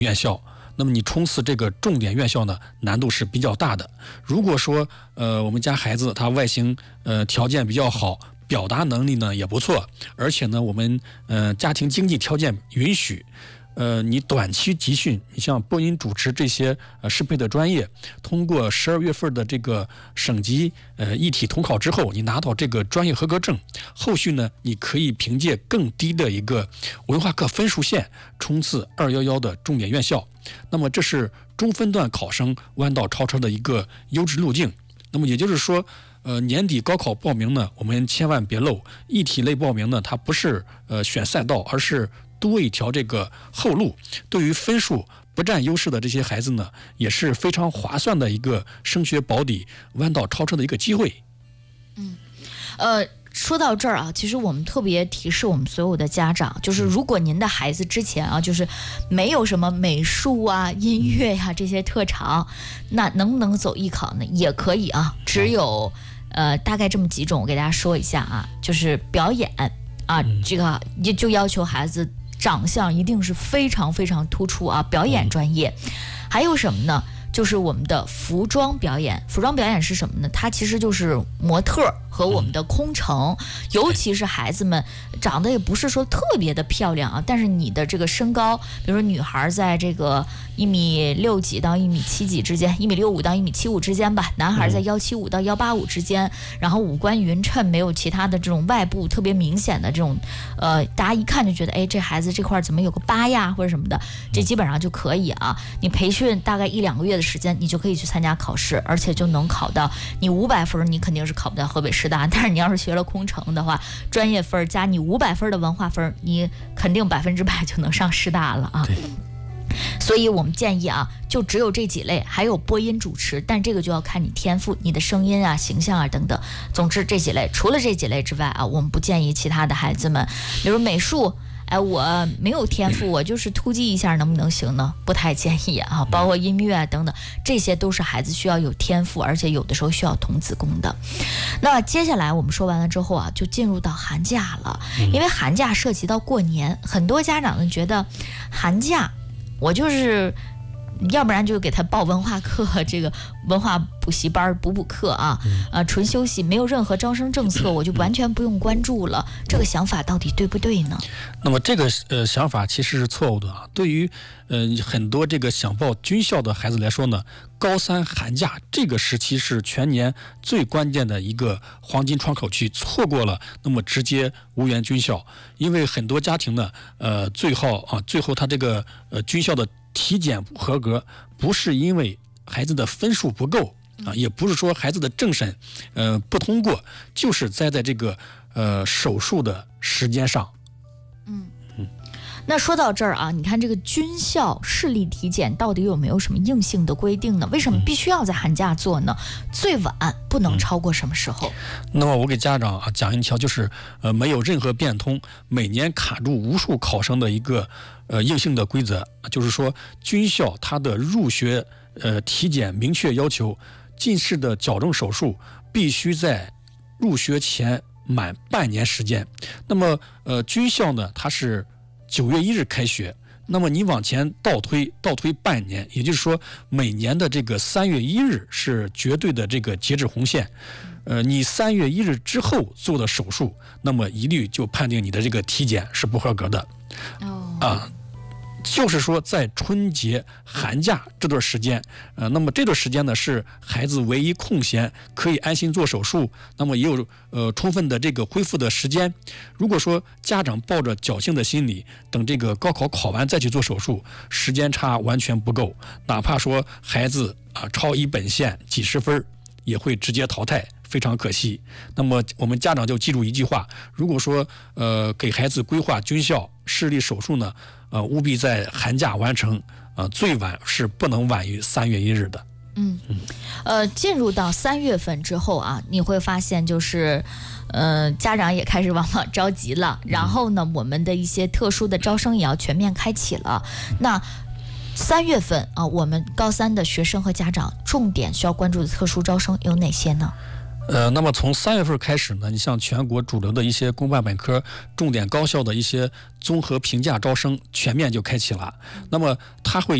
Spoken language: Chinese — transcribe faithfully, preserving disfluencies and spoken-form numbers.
院校。那么你冲刺这个重点院校呢，难度是比较大的。如果说呃我们家孩子他外形呃条件比较好，表达能力呢也不错，而且呢我们呃家庭经济条件允许，呃你短期集训，你像播音主持这些呃适配的专业，通过十二月份的这个省级呃一体统考之后，你拿到这个专业合格证，后续呢你可以凭借更低的一个文化课分数线冲刺二一一的重点院校。那么这是中分段考生弯道超车的一个优质路径。那么也就是说，呃，年底高考报名呢，我们千万别漏。一体类报名呢，它不是呃选赛道，而是多一条这个后路。对于分数不占优势的这些孩子呢，也是非常划算的一个升学保底、弯道超车的一个机会。 嗯，呃。说到这儿啊，其实我们特别提示我们所有的家长，就是如果您的孩子之前啊，就是没有什么美术啊、音乐呀、啊、这些特长，那能不能走艺考呢？也可以啊，只有呃大概这么几种，我给大家说一下啊，就是表演啊，这个就就要求孩子长相一定是非常非常突出啊，表演专业，还有什么呢？就是我们的服装表演。服装表演是什么呢？它其实就是模特和我们的空乘，尤其是孩子们长得也不是说特别的漂亮啊，但是你的这个身高，比如说女孩在这个一米六几到一米七几之间，一米六五到一米七五之间吧，男孩在幺七五到幺八五之间，然后五官匀称，没有其他的这种外部特别明显的这种，呃，大家一看就觉得，哎，这孩子这块怎么有个疤呀或者什么的，这基本上就可以啊。你培训大概一两个月的时间，你就可以去参加考试，而且就能考到你五百分，你肯定是考不到河北师大，但是你要是学了空乘的话，专业分加你五百分的文化分，你肯定百分之百就能上师大了啊。所以我们建议啊，就只有这几类，还有播音主持，但这个就要看你天赋、你的声音啊、形象啊等等。总之这几类，除了这几类之外啊，我们不建议其他的孩子们，比如美术。哎，我没有天赋，我就是突击一下，能不能行呢？不太建议啊。包括音乐啊等等，这些都是孩子需要有天赋，而且有的时候需要童子功的。那接下来我们说完了之后啊，就进入到寒假了，因为寒假涉及到过年，很多家长呢觉得寒假我就是要不然就给他报文化课，这个文化补习班补补课啊，啊，纯休息，没有任何招生政策，我就完全不用关注了。这个想法到底对不对呢？ 那么这个呃想法其实是错误的啊。对于呃很多这个想报军校的孩子来说呢，高三寒假这个时期是全年最关键的一个黄金窗口期，错过了那么直接无缘军校。因为很多家庭呢，呃，最后啊，最后他这个呃军校的体检不合格，不是因为孩子的分数不够啊，也不是说孩子的政审呃不通过，就是栽在这个呃手术的时间上。 嗯嗯，那说到这儿啊，你看这个军校视力体检到底有没有什么硬性的规定呢？为什么必须要在寒假做呢？最晚不能超过什么时候？ 嗯、那么我给家长啊讲一条，就是呃没有任何变通，每年卡住无数考生的一个呃硬性的规则，就是说军校它的入学呃体检明确要求，近视的矫正手术必须在入学前满半年时间。那么呃军校呢，它是九月一日开学，那么你往前倒推倒推半年，也就是说每年的这个三月一日是绝对的这个截止红线。呃，你三月一日之后做的手术，那么一律就判定你的这个体检是不合格的。哦，啊。就是说在春节寒假这段时间呃，那么这段时间呢是孩子唯一空闲可以安心做手术，那么也有呃充分的这个恢复的时间。如果说家长抱着侥幸的心理，等这个高考考完再去做手术，时间差完全不够，哪怕说孩子啊超一本线几十分也会直接淘汰，非常可惜。那么我们家长就记住一句话，如果说呃给孩子规划军校视力手术呢，呃务必在寒假完成，呃最晚是不能晚于三月一日的。 嗯嗯，呃进入到三月份之后啊，你会发现就是呃家长也开始往往着急了，然后呢我们的一些特殊的招生也要全面开启了。那三月份啊，我们高三的学生和家长重点需要关注的特殊招生有哪些呢？ 呃，那么从三月份开始呢，你像全国主流的一些公办本科、重点高校的一些综合评价招生全面就开启了。那么它会